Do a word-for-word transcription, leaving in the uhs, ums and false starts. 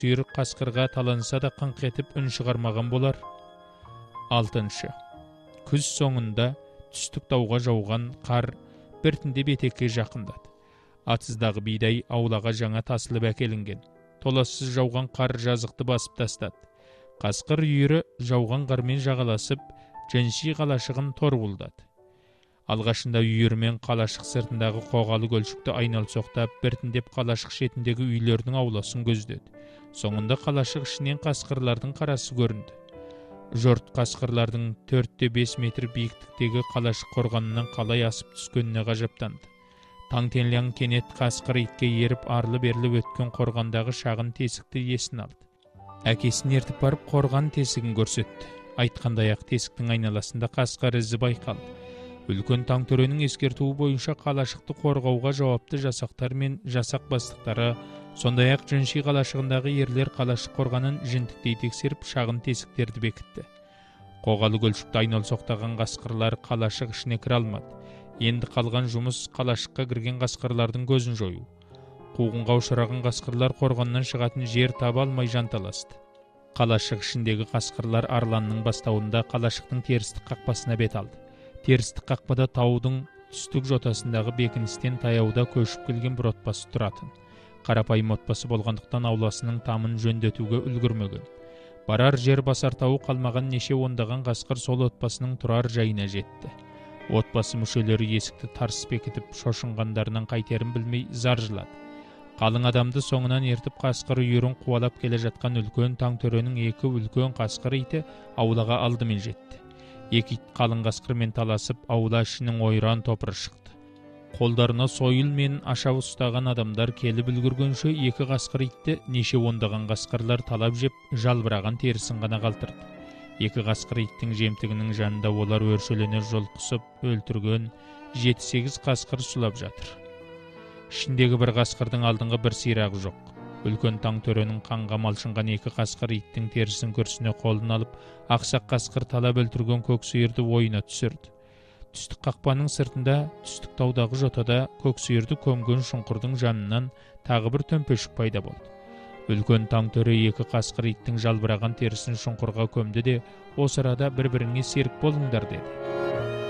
сүйір қасқырға таланса да қыңқ етіп үн шығармаған болар. Алтыншы. Күз соңында түстік тауға жауған қар біртіндеп етекке жақындады. Атыздағы бидай аулаға жаңа тасылып әкелінген. Толассыз жауған қар жазықты басып тастады. Қасқыр үйірі жауған қармен жағаласып, жөнші қалашығын торғылдады. Алғашында үйірмен қалашық сыртындағы қоғалы көлшікті айнал соқтап, біртіндеп қалашық шетіндегі үйлердің ауласын көздеді. Соңында қалашық ішінен қасқырлардың қарасы көрінді. Жұрт қасқырлардың төрт бес метр биіктіктегі қалашық қорғанынан қалай асып түскеніне ғажаптанды. Таңтенляң кенет қасқыр итке еріп арлы-берлі өткен қорғандағы шағын тесікті есін алды. Әкесін ертіп барып қорған тесігін көрсетті. Айтқандай-ақ тесіктің айналасында қасқыр ізі байқалды. Үлкен Таңтөренің ескертуі бойынша қалашықты қорғауға жауапты жасақтар мен жасақ бастықтары, сондай-ақ Жөнши қалашығындағы ерлер қалашық қорғанын жінтіктей тексеріп, шағын тесіктерді бекітті. Қоғалы көлшікті айнал соқтаған қасқырлар қалашық ішіне кіре алмады. Енді қалған жұмыс қалашыққа кірген қасқырлардың көзін жою. Қуғынға ұшыраған қасқырлар қорғаннан шығатын жер таба алмай жанталасты. Қалашық ішіндегі қасқырлар Арланның бастауында қалашықтың терістік қақпасына бет алды. Терістік қақпада таудың түстік жотасындағы бекіністен таяуда көшіп келген бір отбасы тұратын. Қарапайым отбасы болғандықтан ауласының тамын жөндетуге үлгірмеген. Барар жер басар тауы қалмаған неше ондаған қасқыр сол отбасының тұрар жайына жетті. Отбасы мүшелері есікті тарс бекітіп, шошынғандарынан қайтерін білмей зар жылады. Қалың адамды соңынан ертіп қасқыр үйірін қуалап келе жатқан үлкен Таңтөренің екі үлкен қасқыр иті аулаға алдымен жетті. Екі ит қалың қасқырмен таласып, аула ішінің ойран топыры шықты. Қолдарына сойыл мен аша ұстаған адамдар келіп үлгіргенше екі қасқыр итті неше ондаған қасқырлар талап жеп, жалбыраған терісін ғана қалтырды. Екі қасқыр иттің жемтігінің жанында олар өршелене жолқысып өлтірген жеті сегіз қасқыр сұлап жатыр. Ішіндегі бір қасқырдың алдыңғы бір сирағы жоқ. Үлкен Таңтөренің қанға малшынған екі қасқыр иттің терісін күрсіне қолын алып, ақсақ қасқыр талап өлтірген көк сиырды ойына түсірді. Түстік қақпаның сыртында, түстік таудағы жотада көк сиырды көмген шұңқырдың жанынан тағы бір төмпешік пайда болды. Үлкен Таңтөре екі қасқыр иттің жалбыраған терісін шұңқырға көмді де, осы арада бір-біріңе серік болыңдар деді.